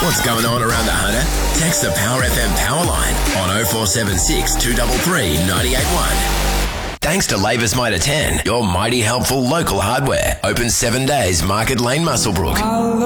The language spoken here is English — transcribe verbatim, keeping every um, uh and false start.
What's going on around the Hunter? Text the Power F M Powerline on oh four seven six, two three three, nine eight one. Thanks to Labour's Mitre ten, your mighty helpful local hardware. Open seven days, Market Lane, Muswellbrook.